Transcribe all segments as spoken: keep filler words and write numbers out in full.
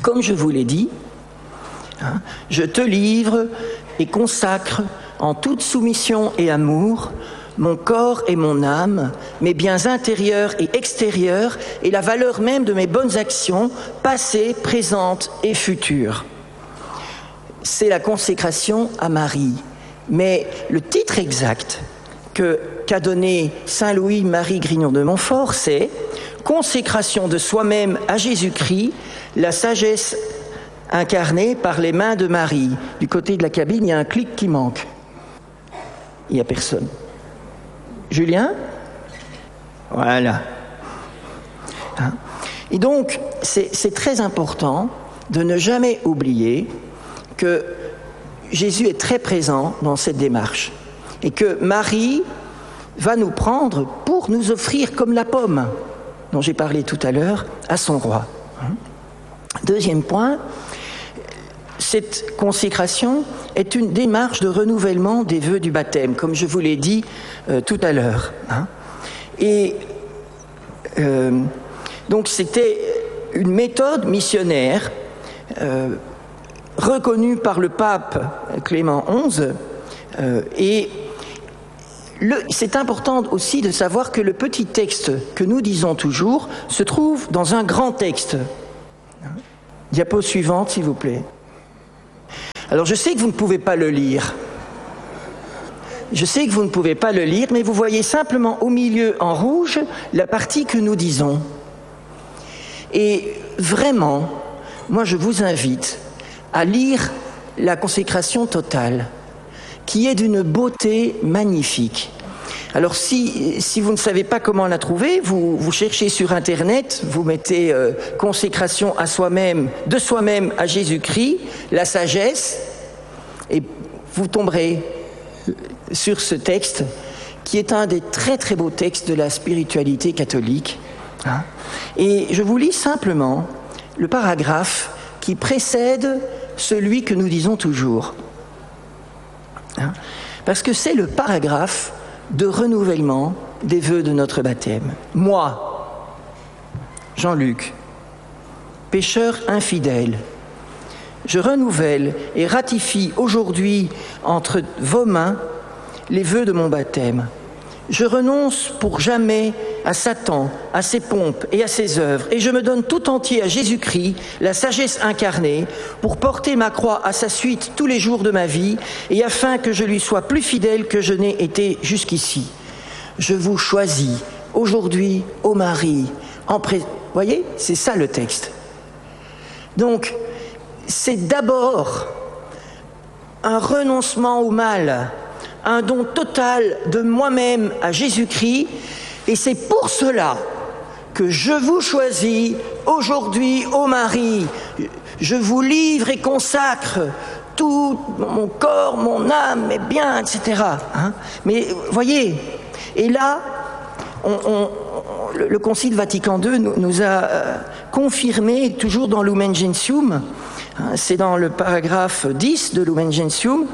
Comme je vous l'ai dit, hein, je te livre et consacre en toute soumission et amour mon corps et mon âme, mes biens intérieurs et extérieurs et la valeur même de mes bonnes actions, passées, présentes et futures. C'est la consécration à Marie. Mais le titre exact que, qu'a donné saint Louis-Marie Grignon de Montfort, c'est « Consécration de soi-même à Jésus-Christ, la sagesse incarnée par les mains de Marie ». Du côté de la cabine, il y a un clic qui manque. Il n'y a personne. Julien ? Voilà. Hein ? Et donc, c'est, c'est très important de ne jamais oublier que Jésus est très présent dans cette démarche et que Marie va nous prendre pour nous offrir comme la pomme dont j'ai parlé tout à l'heure à son roi. Deuxième point, cette consécration est une démarche de renouvellement des vœux du baptême, comme je vous l'ai dit euh, tout à l'heure. Hein. Et euh, donc c'était une méthode missionnaire euh, reconnue par le pape Clément onze, euh, et le, c'est important aussi de savoir que le petit texte que nous disons toujours se trouve dans un grand texte. Diapo suivante, s'il vous plaît. Alors je sais que vous ne pouvez pas le lire. Je sais que vous ne pouvez pas le lire, mais vous voyez simplement au milieu en rouge la partie que nous disons. Et vraiment, moi je vous invite à lire la consécration totale, qui est d'une beauté magnifique. Alors si, si vous ne savez pas comment la trouver, vous, vous cherchez sur Internet, vous mettez euh, « consécration à soi-même, de soi-même à Jésus-Christ, la sagesse », et vous tomberez sur ce texte, qui est un des très très beaux textes de la spiritualité catholique. Hein. Et je vous lis simplement le paragraphe qui précède celui que nous disons toujours. Hein. Parce que c'est le paragraphe de renouvellement des vœux de notre baptême. Moi, Jean-Luc, pécheur infidèle, je renouvelle et ratifie aujourd'hui entre vos mains les vœux de mon baptême. Je renonce pour jamais à Satan, à ses pompes et à ses œuvres, et je me donne tout entier à Jésus-Christ, la sagesse incarnée, pour porter ma croix à sa suite tous les jours de ma vie, et afin que je lui sois plus fidèle que je n'ai été jusqu'ici. Je vous choisis aujourd'hui, ô Marie, en pré... Voyez, c'est ça le texte. Donc, c'est d'abord un renoncement au mal, un don total de moi-même à Jésus-Christ, et c'est pour cela que je vous choisis aujourd'hui, ô Marie. Je vous livre et consacre tout mon corps, mon âme, mes biens, et cetera. Hein. Mais voyez, et là, on, on, le, le Concile Vatican deux nous, nous a euh, confirmé, toujours dans Lumen Gentium, hein, c'est dans le paragraphe dix de Lumen Gentium,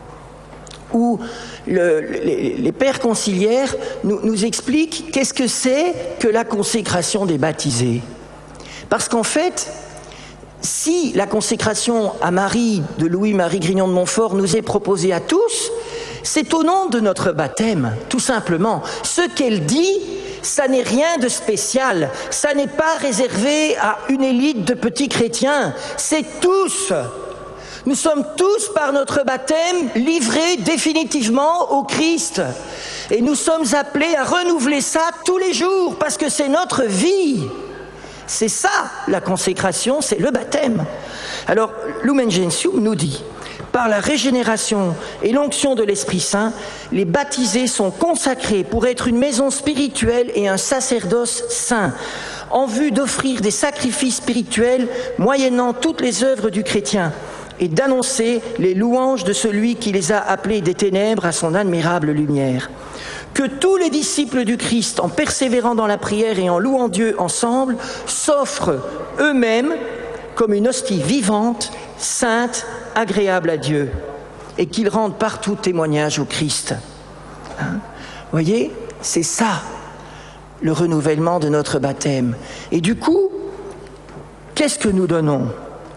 où le, les, les pères conciliaires nous, nous expliquent qu'est-ce que c'est que la consécration des baptisés. Parce qu'en fait, si la consécration à Marie de Louis-Marie Grignon de Montfort nous est proposée à tous, c'est au nom de notre baptême, tout simplement. Ce qu'elle dit, ça n'est rien de spécial, ça n'est pas réservé à une élite de petits chrétiens, c'est tous. Nous sommes tous, par notre baptême, livrés définitivement au Christ. Et nous sommes appelés à renouveler ça tous les jours, parce que c'est notre vie. C'est ça, la consécration, c'est le baptême. Alors, Lumen Gentium nous dit, par la régénération et l'onction de l'Esprit Saint, les baptisés sont consacrés pour être une maison spirituelle et un sacerdoce saint, en vue d'offrir des sacrifices spirituels moyennant toutes les œuvres du chrétien, et d'annoncer les louanges de celui qui les a appelés des ténèbres à son admirable lumière. Que tous les disciples du Christ, en persévérant dans la prière et en louant Dieu ensemble, s'offrent eux-mêmes comme une hostie vivante, sainte, agréable à Dieu, et qu'ils rendent partout témoignage au Christ. Hein? Voyez, c'est ça, le renouvellement de notre baptême. Et du coup, qu'est-ce que nous donnons ?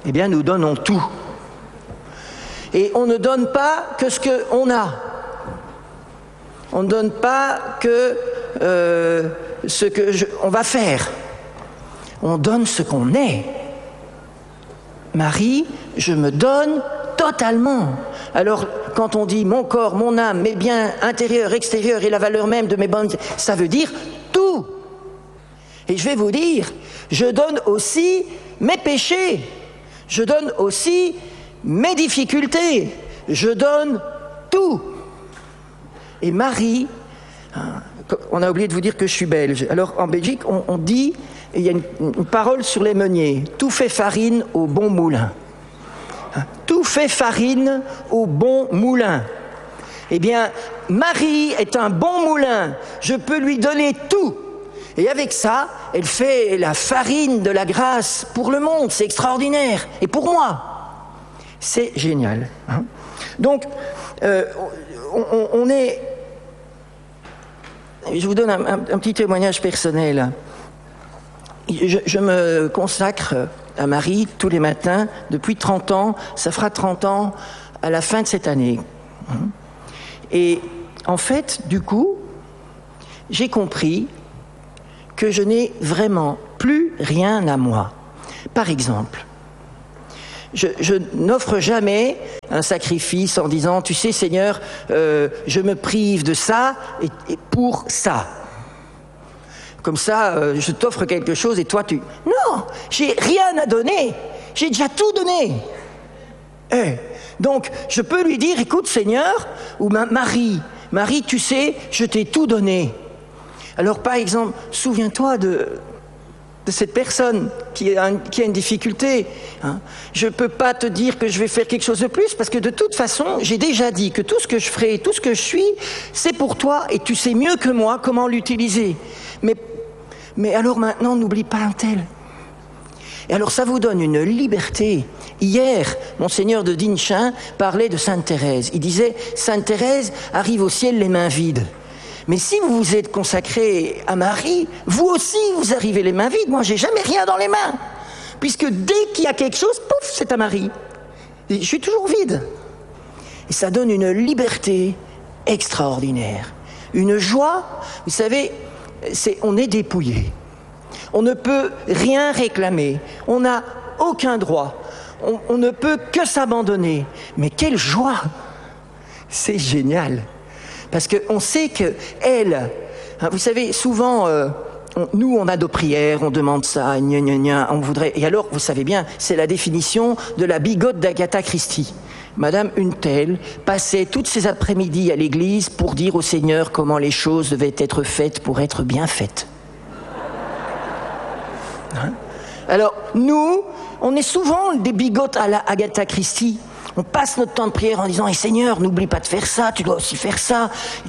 eh bien nous donnons tout. Et on ne donne pas que ce qu'on a. On ne donne pas que euh, ce qu'on va faire. On donne ce qu'on est. Marie, je me donne totalement. Alors, quand on dit mon corps, mon âme, mes biens intérieurs, extérieurs et la valeur même de mes bonnes, ça veut dire tout. Et je vais vous dire, je donne aussi mes péchés. Je donne aussi mes difficultés. Je donne tout. Et Marie, on a oublié de vous dire que je suis belge. Alors, en Belgique, on, on dit, il y a une, une parole sur les meuniers, tout fait farine au bon moulin. Tout fait farine au bon moulin. Eh bien, Marie est un bon moulin. Je peux lui donner tout. Et avec ça, elle fait la farine de la grâce pour le monde. C'est extraordinaire. Et pour moi, c'est génial. Hein. Donc, euh, on, on est... Je vous donne un, un, un petit témoignage personnel. Je, je me consacre à Marie tous les matins depuis trente ans. Ça fera trente ans à la fin de cette année. Et en fait, du coup, j'ai compris que je n'ai vraiment plus rien à moi. Par exemple, je, je n'offre jamais un sacrifice en disant « Tu sais, Seigneur, euh, je me prive de ça et, et pour ça. » Comme ça, euh, je t'offre quelque chose et toi, tu... Non, j'ai rien à donner. J'ai déjà tout donné. Eh, donc, je peux lui dire « Écoute, Seigneur, ou ma, Marie, Marie, tu sais, je t'ai tout donné. » Alors, par exemple, souviens-toi de, de cette personne qui a, un, qui a une difficulté. Hein. Je ne peux pas te dire que je vais faire quelque chose de plus parce que de toute façon, j'ai déjà dit que tout ce que je ferai, tout ce que je suis, c'est pour toi et tu sais mieux que moi comment l'utiliser. Mais, mais alors maintenant, n'oublie pas un tel. Et alors, ça vous donne une liberté. Hier, Monseigneur de Dinchin parlait de Sainte Thérèse. Il disait « Sainte Thérèse arrive au ciel les mains vides ». Mais si vous vous êtes consacré à Marie, vous aussi, vous arrivez les mains vides. Moi, j'ai jamais rien dans les mains. Puisque dès qu'il y a quelque chose, pouf, c'est à Marie. Et je suis toujours vide. Et ça donne une liberté extraordinaire. Une joie, vous savez, c'est, on est dépouillé. On ne peut rien réclamer. On n'a aucun droit. On, on ne peut que s'abandonner. Mais quelle joie! C'est génial. Parce qu'on sait qu'elle, hein, vous savez, souvent, euh, on, nous, on a nos prières, on demande ça, gna gna gna, on voudrait... Et alors, vous savez bien, c'est la définition de la bigote d'Agatha Christie. Madame une telle passait toutes ses après-midi à l'église pour dire au Seigneur comment les choses devaient être faites pour être bien faites. Hein? Alors, nous, on est souvent des bigotes à la Agatha Christie. On passe notre temps de prière en disant hey, « Seigneur, n'oublie pas de faire ça, tu dois aussi faire ça. »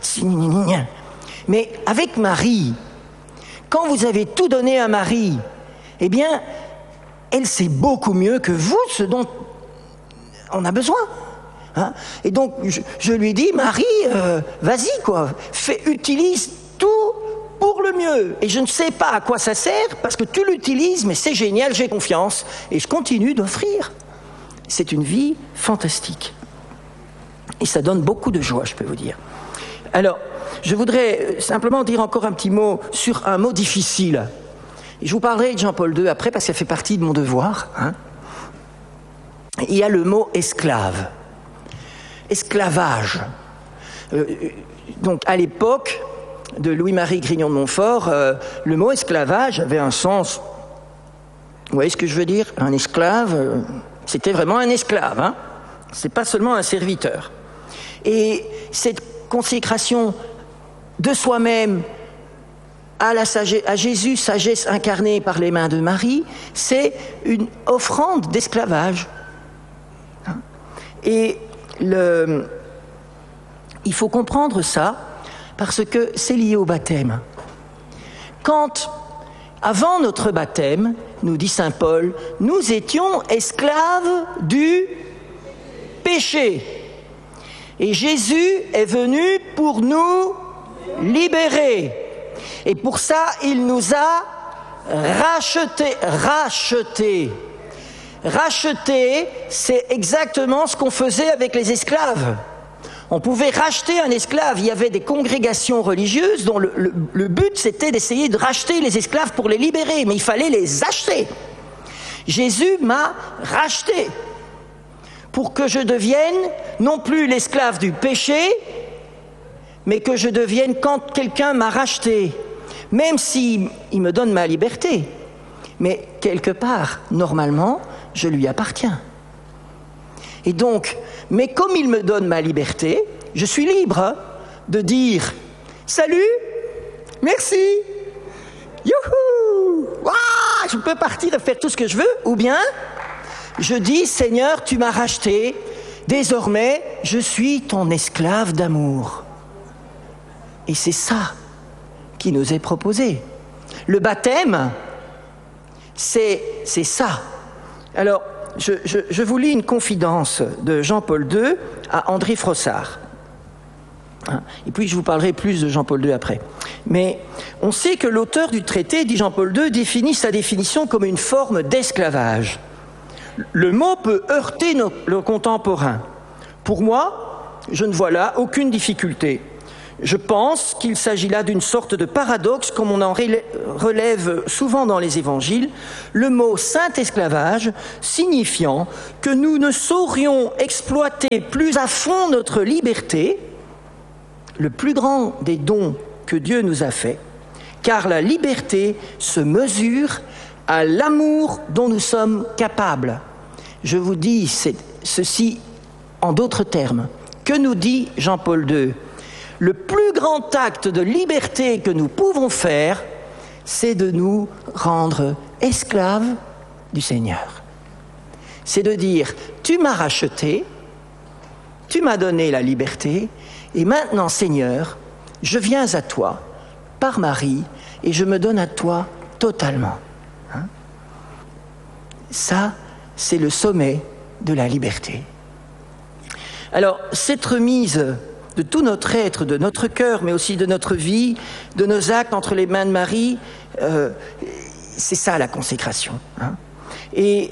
Mais avec Marie, quand vous avez tout donné à Marie, eh bien, elle sait beaucoup mieux que vous ce dont on a besoin. Hein? Et donc, je, je lui dis « Marie, euh, vas-y, quoi, fais, utilise tout pour le mieux. » Et je ne sais pas à quoi ça sert, parce que tu l'utilises, mais c'est génial, j'ai confiance. Et je continue d'offrir. C'est une vie fantastique. Et ça donne beaucoup de joie, je peux vous dire. Alors, je voudrais simplement dire encore un petit mot sur un mot difficile. Et je vous parlerai de Jean-Paul deux après, parce que ça fait partie de mon devoir. Hein. Il y a le mot esclave. Esclavage. Euh, donc, à l'époque de Louis-Marie Grignon de Montfort, euh, le mot esclavage avait un sens. Vous voyez ce que je veux dire? Un esclave... Euh, C'était vraiment un esclave, hein. C'est pas seulement un serviteur. Et cette consécration de soi-même à, la sagesse, à Jésus, sagesse incarnée par les mains de Marie, c'est une offrande d'esclavage. Et le, il faut comprendre ça parce que c'est lié au baptême. Quand, avant notre baptême, nous dit saint Paul, nous étions esclaves du péché. Et Jésus est venu pour nous libérer. Et pour ça, il nous a rachetés. Rachetés. Racheter, c'est exactement ce qu'on faisait avec les esclaves. On pouvait racheter un esclave. Il y avait des congrégations religieuses dont le, le, le but, c'était d'essayer de racheter les esclaves pour les libérer, mais il fallait les acheter. Jésus m'a racheté pour que je devienne non plus l'esclave du péché, mais que je devienne quand quelqu'un m'a racheté, même s'il il me donne ma liberté. Mais quelque part, normalement, je lui appartiens. Et donc, mais comme il me donne ma liberté, je suis libre hein, de dire « Salut, merci, youhou, waouh, je peux partir et faire tout ce que je veux » ou bien je dis « Seigneur, tu m'as racheté, désormais, je suis ton esclave d'amour. » Et c'est ça qui nous est proposé. Le baptême, c'est, c'est ça. Alors, je, je, je vous lis une confidence de Jean-Paul deux à André Frossard. Et puis je vous parlerai plus de Jean-Paul deux après. Mais on sait que l'auteur du traité, dit Jean-Paul deux, définit sa définition comme une forme d'esclavage. Le mot peut heurter nos, nos contemporains. Pour moi, je ne vois là aucune difficulté. Je pense qu'il s'agit là d'une sorte de paradoxe, comme on en relève souvent dans les évangiles, le mot « saint esclavage » signifiant que nous ne saurions exploiter plus à fond notre liberté, le plus grand des dons que Dieu nous a faits, car la liberté se mesure à l'amour dont nous sommes capables. Je vous dis ceci en d'autres termes. Que nous dit Jean-Paul deux ? Le plus grand acte de liberté que nous pouvons faire, c'est de nous rendre esclaves du Seigneur. C'est de dire, tu m'as racheté, tu m'as donné la liberté, et maintenant, Seigneur, je viens à toi par Marie, et je me donne à toi totalement. Hein ? Ça, c'est le sommet de la liberté. Alors, cette remise de tout notre être, de notre cœur, mais aussi de notre vie, de nos actes entre les mains de Marie, euh, c'est ça la consécration. Hein. Et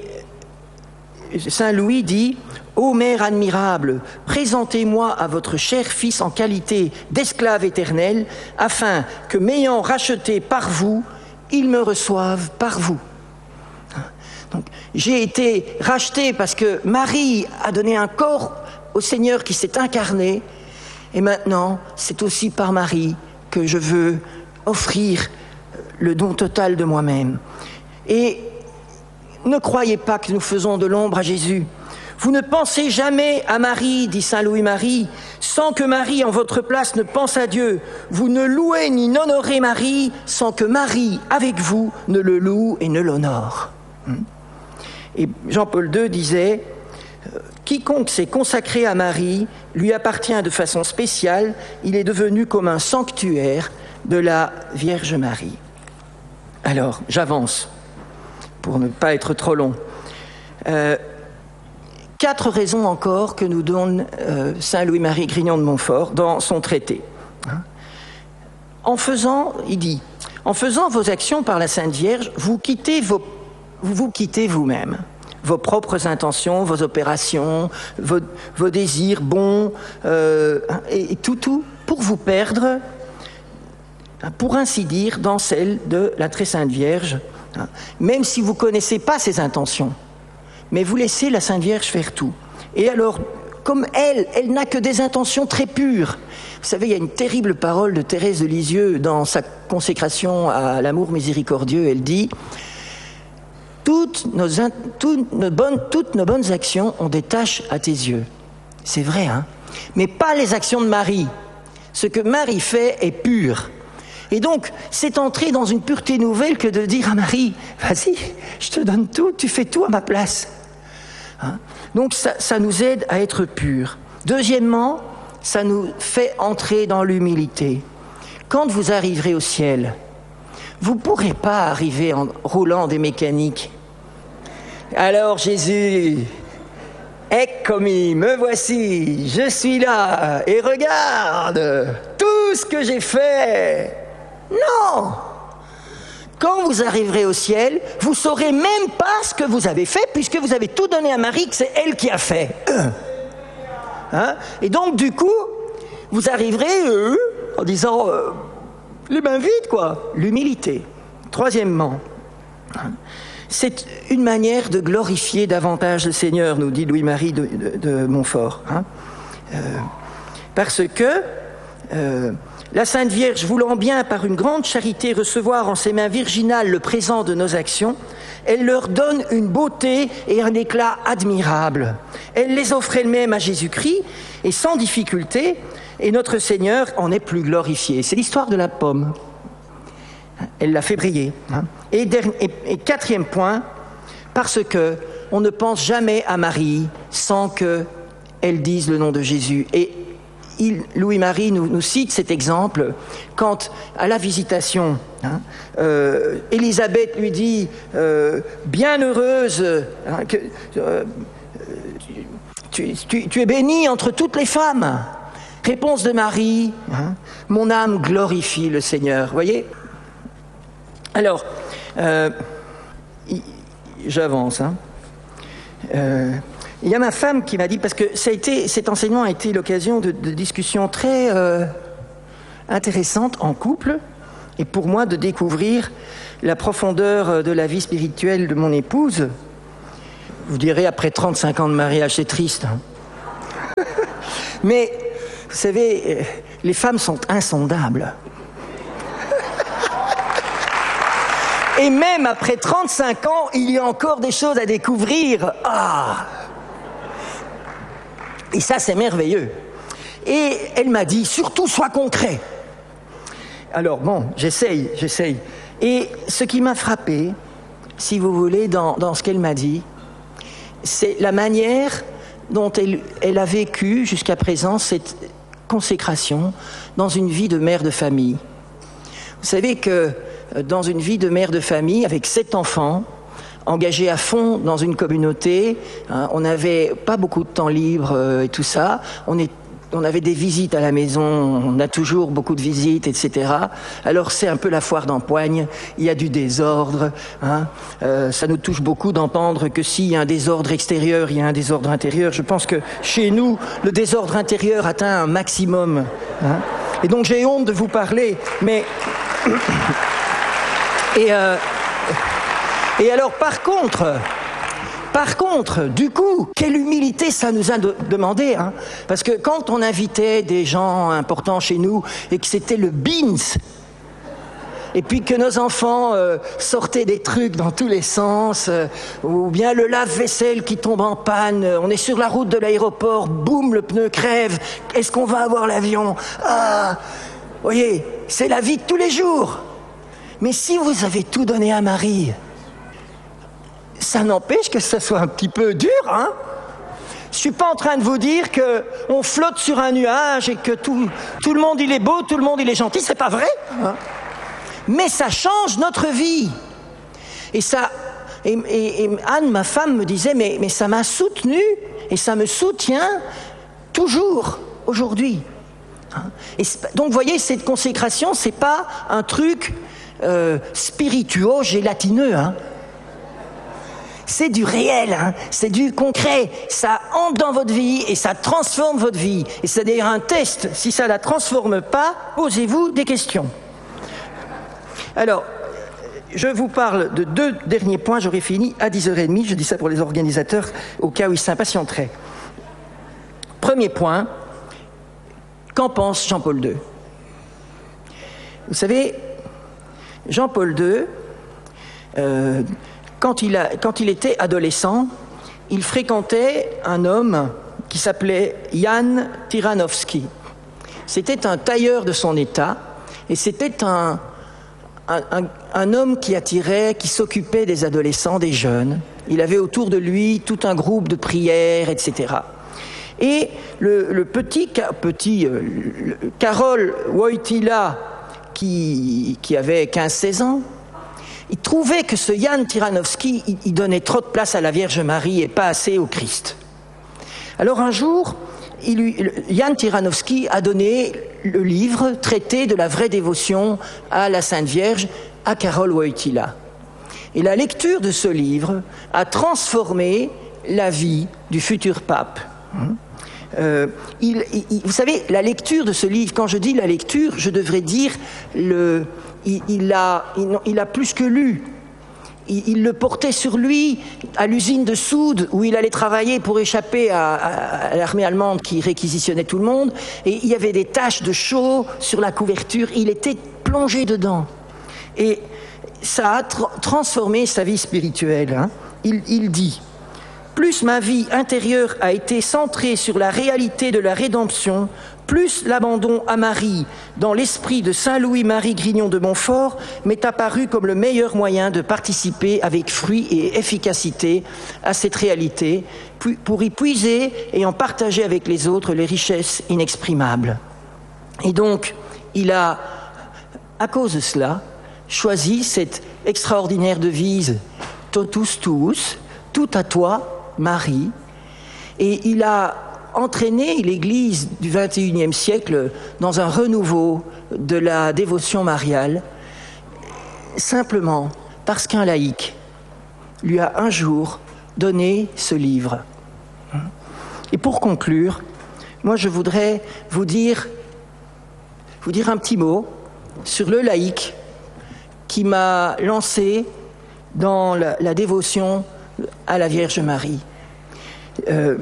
Saint Louis dit « Ô Mère admirable, présentez-moi à votre cher Fils en qualité d'esclave éternel, afin que, m'ayant racheté par vous, il me reçoive par vous. » Donc, j'ai été racheté parce que Marie a donné un corps au Seigneur qui s'est incarné. Et maintenant, c'est aussi par Marie que je veux offrir le don total de moi-même. Et ne croyez pas que nous faisons de l'ombre à Jésus. Vous ne pensez jamais à Marie, dit saint Louis-Marie, sans que Marie, en votre place, ne pense à Dieu. Vous ne louez ni n'honorez Marie sans que Marie, avec vous, ne le loue et ne l'honore. Et Jean-Paul deux disait... Quiconque s'est consacré à Marie lui appartient de façon spéciale, il est devenu comme un sanctuaire de la Vierge Marie. Alors, j'avance, pour ne pas être trop long. Euh, quatre raisons encore que nous donne euh, saint Louis-Marie Grignon de Montfort dans son traité. En faisant, il dit, en faisant vos actions par la Sainte Vierge, vous quittez vos, vous, vous quittez vous-même. Vos propres intentions, vos opérations, vos, vos désirs bons, euh, et, et tout, tout, pour vous perdre, pour ainsi dire, dans celle de la Très Sainte Vierge, même si vous ne connaissez pas ses intentions, mais vous laissez la Sainte Vierge faire tout. Et alors, comme elle, elle n'a que des intentions très pures. Vous savez, il y a une terrible parole de Thérèse de Lisieux dans sa consécration à l'amour miséricordieux, elle dit... Toutes nos, toutes, nos bonnes, toutes nos bonnes actions ont des taches à tes yeux. C'est vrai, hein ? Mais pas les actions de Marie. Ce que Marie fait est pur. Et donc, c'est entrer dans une pureté nouvelle que de dire à Marie, vas-y, je te donne tout, tu fais tout à ma place. Hein ? Donc, ça, ça nous aide à être purs. Deuxièmement, ça nous fait entrer dans l'humilité. Quand vous arriverez au ciel, vous ne pourrez pas arriver en roulant des mécaniques. Alors Jésus, eccomi, me voici, je suis là, et regarde tout ce que j'ai fait. Non! quand vous arriverez au ciel, vous saurez même pas ce que vous avez fait, puisque vous avez tout donné à Marie, que c'est elle qui a fait. Hein? Et donc, du coup, vous arriverez euh, en disant euh, les mains vides, quoi. L'humilité. Troisièmement, c'est une manière de glorifier davantage le Seigneur, nous dit Louis-Marie de, de, de Montfort. Hein? Euh, parce que euh, la Sainte Vierge, voulant bien par une grande charité recevoir en ses mains virginales le présent de nos actions, elle leur donne une beauté et un éclat admirables. Elle les offre elle-même à Jésus-Christ, et sans difficulté, et notre Seigneur en est plus glorifié. C'est l'histoire de la pomme. Elle l'a fait briller. Hein. Et, dernier, et, et quatrième point, parce que on ne pense jamais à Marie sans qu'elle dise le nom de Jésus. Et il, Louis-Marie nous, nous cite cet exemple quand, à la visitation, hein, euh, Élisabeth lui dit euh, « Bienheureuse, hein, que, euh, tu, tu, tu es bénie entre toutes les femmes. » Réponse de Marie, hein, « Mon âme glorifie le Seigneur. » Vous voyez ? Alors, euh, j'avance. Hein. Euh, il y a ma femme qui m'a dit, parce que ça a été, cet enseignement a été l'occasion de, de discussions très euh, intéressantes en couple, et pour moi de découvrir la profondeur de la vie spirituelle de mon épouse. Vous direz, après trente-cinq ans de mariage, c'est triste. Hein. Mais, vous savez, les femmes sont insondables. Et même après trente-cinq ans, il y a encore des choses à découvrir. Ah! Et ça, c'est merveilleux. Et elle m'a dit, surtout, sois concret. Alors bon, j'essaye, j'essaye. Et ce qui m'a frappé, si vous voulez, dans, dans ce qu'elle m'a dit, c'est la manière dont elle, elle a vécu jusqu'à présent cette consécration dans une vie de mère de famille. Vous savez que dans une vie de mère de famille, avec sept enfants, engagés à fond dans une communauté, hein, on n'avait pas beaucoup de temps libre euh, et tout ça, on, est, on avait des visites à la maison, on a toujours beaucoup de visites, et cetera. Alors c'est un peu la foire d'empoigne, il y a du désordre, hein, euh, ça nous touche beaucoup d'entendre que s'il y a un désordre extérieur, il y a un désordre intérieur. Je pense que chez nous, le désordre intérieur atteint un maximum. Hein. Et donc j'ai honte de vous parler, mais... Et, euh, et alors, par contre, par contre, du coup, quelle humilité ça nous a de, demandé, hein, parce que quand on invitait des gens importants chez nous et que c'était le beans, et puis que nos enfants euh, sortaient des trucs dans tous les sens, euh, ou bien le lave-vaisselle qui tombe en panne, on est sur la route de l'aéroport, boum, le pneu crève, est-ce qu'on va avoir l'avion ? Ah, vous voyez, c'est la vie de tous les jours. Mais si vous avez tout donné à Marie, ça n'empêche que ça soit un petit peu dur, hein ? Je suis pas en train de vous dire que on flotte sur un nuage et que tout, tout le monde il est beau, tout le monde il est gentil, c'est pas vrai, hein ? Mais ça change notre vie. Et ça, et, et, et Anne, ma femme, me disait, mais, mais ça m'a soutenu et ça me soutient toujours aujourd'hui. Hein ? Et donc, vous voyez, cette consécration, c'est pas un truc Euh, spiritueux, gélatineux, hein. C'est du réel, hein. C'est du concret, ça entre dans votre vie et ça transforme votre vie. Et c'est d'ailleurs un test, si ça ne la transforme pas, posez-vous des questions. Alors, je vous parle de deux derniers points, j'aurai fini à dix heures trente, je dis ça pour les organisateurs, au cas où ils s'impatienteraient. Premier point, qu'en pense Jean-Paul deux ? Vous savez, Jean-Paul deux, euh, quand, il a, quand il était adolescent, il fréquentait un homme qui s'appelait Jan Tyranowski. C'était un tailleur de son état et c'était un, un, un, un homme qui attirait, qui s'occupait des adolescents, des jeunes. Il avait autour de lui tout un groupe de prières, et cetera. Et le, le petit, petit euh, le, Karol Wojtyła, Qui, qui avait quinze seize ans, il trouvait que ce Jan Tyranowski, il, il donnait trop de place à la Vierge Marie et pas assez au Christ. Alors un jour, il lui, Jan Tyranowski a donné le livre traité de la vraie dévotion à la Sainte Vierge à Karol Wojtyła. Et la lecture de ce livre a transformé la vie du futur pape. Euh, il, il, vous savez, la lecture de ce livre, quand je dis la lecture, je devrais dire, le, il, il, a, il, il a plus que lu. Il, il le portait sur lui à l'usine de soude où il allait travailler pour échapper à, à, à l'armée allemande qui réquisitionnait tout le monde. Et il y avait des taches de chaux sur la couverture. Il était plongé dedans. Et ça a tra- transformé sa vie spirituelle. Hein. Il, il dit... Plus ma vie intérieure a été centrée sur la réalité de la rédemption, plus l'abandon à Marie, dans l'esprit de Saint Louis-Marie Grignon de Montfort, m'est apparu comme le meilleur moyen de participer avec fruit et efficacité à cette réalité, pour y puiser et en partager avec les autres les richesses inexprimables. Et donc, il a, à cause de cela, choisi cette extraordinaire devise « Totus tuus », tout à toi, Marie, et il a entraîné l'Église du vingt et unième siècle dans un renouveau de la dévotion mariale, simplement parce qu'un laïc lui a un jour donné ce livre. Et pour conclure, moi je voudrais vous dire, vous dire un petit mot sur le laïc qui m'a lancé dans la, la dévotion à la Vierge Marie. Euh,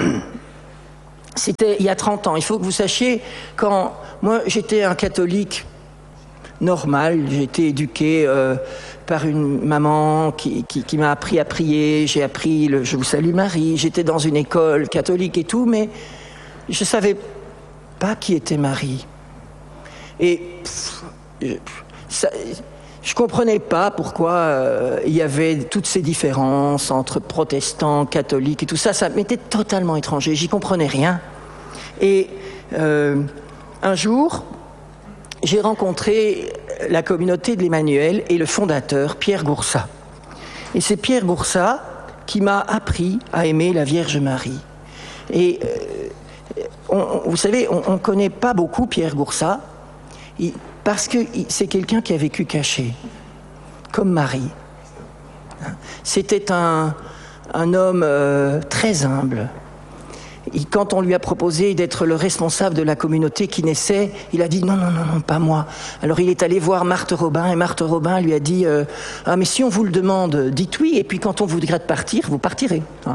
c'était il y a trente ans. Il faut que vous sachiez, quand moi j'étais un catholique normal, j'ai été éduqué euh, par une maman qui, qui, qui m'a appris à prier, j'ai appris le Je vous salue Marie, j'étais dans une école catholique et tout, mais je ne savais pas qui était Marie. Et pff, je, ça, je ne comprenais pas pourquoi euh, il y avait toutes ces différences entre protestants, catholiques et tout ça. Ça m'était totalement étranger. J'y comprenais rien. Et euh, un jour, j'ai rencontré la communauté de l'Emmanuel et le fondateur, Pierre Goursat. Et c'est Pierre Goursat qui m'a appris à aimer la Vierge Marie. Et euh, on, vous savez, on ne connaît pas beaucoup Pierre Goursat. Il, Parce que c'est quelqu'un qui a vécu caché, comme Marie. C'était un, un homme euh, très humble. Et quand on lui a proposé d'être le responsable de la communauté qui naissait, il a dit non, non, non, non, pas moi. Alors il est allé voir Marthe Robin, et Marthe Robin lui a dit euh, ah, mais si on vous le demande, dites oui, et puis quand on vous dira de partir, vous partirez. Hein.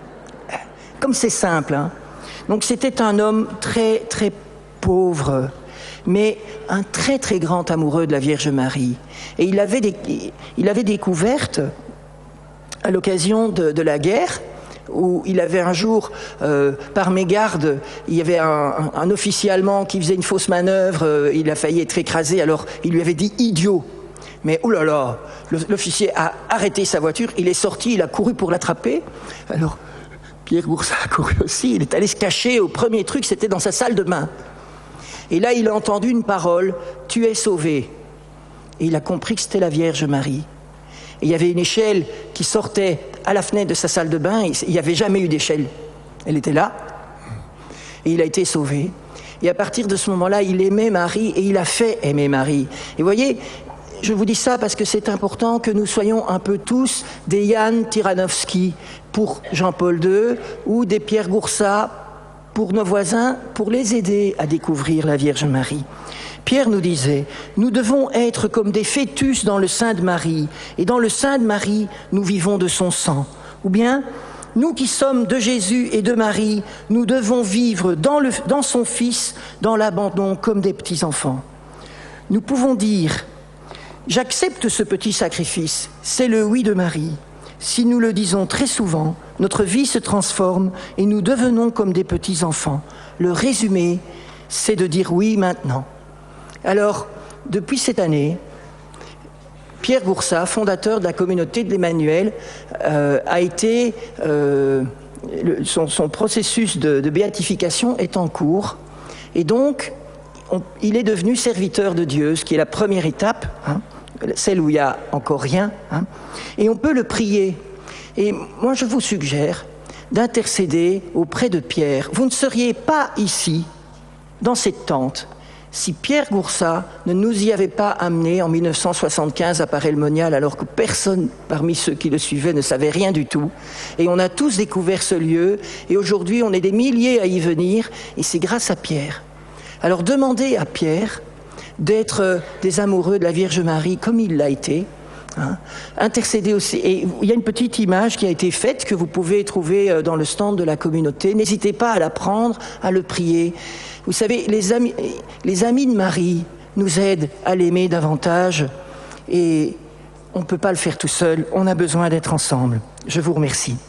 Comme c'est simple. Hein. Donc c'était un homme très, très pauvre, mais un très très grand amoureux de la Vierge Marie. Et il avait, des, il avait découverte, à l'occasion de, de la guerre, où il avait un jour, euh, par mégarde, il y avait un, un, un officier allemand qui faisait une fausse manœuvre, euh, il a failli être écrasé, alors il lui avait dit « idiot ». Mais oh là là, l'officier a arrêté sa voiture, il est sorti, il a couru pour l'attraper. Alors Pierre Goursat a couru aussi, il est allé se cacher au premier truc, c'était dans sa salle de bain. Et là, il a entendu une parole, « Tu es sauvé ». Et il a compris que c'était la Vierge Marie. Et il y avait une échelle qui sortait à la fenêtre de sa salle de bain. Il n'y avait jamais eu d'échelle. Elle était là. Et il a été sauvé. Et à partir de ce moment-là, il aimait Marie et il a fait aimer Marie. Et vous voyez, je vous dis ça parce que c'est important que nous soyons un peu tous des Jan Tyranowski pour Jean-Paul deux ou des Pierre Goursat pour nos voisins, pour les aider à découvrir la Vierge Marie. Pierre nous disait, nous devons être comme des fœtus dans le sein de Marie, et dans le sein de Marie, nous vivons de son sang. Ou bien, nous qui sommes de Jésus et de Marie, nous devons vivre dans, le, dans son Fils, dans l'abandon, comme des petits-enfants. Nous pouvons dire, j'accepte ce petit sacrifice, c'est le oui de Marie. Si nous le disons très souvent, notre vie se transforme et nous devenons comme des petits-enfants. Le résumé, c'est de dire oui maintenant. Alors, depuis cette année, Pierre Goursat, fondateur de la communauté de l'Emmanuel, euh, a été, euh, le, son, son processus de, de béatification est en cours. Et donc, on, il est devenu serviteur de Dieu, ce qui est la première étape, hein, celle où il n'y a encore rien. Hein, et on peut le prier. Et moi, je vous suggère d'intercéder auprès de Pierre. Vous ne seriez pas ici, dans cette tente, si Pierre Goursat ne nous y avait pas amenés en mille neuf cent soixante-quinze à Paray-le-Monial, alors que personne parmi ceux qui le suivaient ne savait rien du tout. Et on a tous découvert ce lieu, et aujourd'hui on est des milliers à y venir, et c'est grâce à Pierre. Alors demandez à Pierre d'être des amoureux de la Vierge Marie comme il l'a été. Hein, intercéder aussi. Et il y a une petite image qui a été faite que vous pouvez trouver dans le stand de la communauté. N'hésitez pas à la prendre, à le prier. Vous savez, les amis, les amis de Marie nous aident à l'aimer davantage et on ne peut pas le faire tout seul. On a besoin d'être ensemble. Je vous remercie.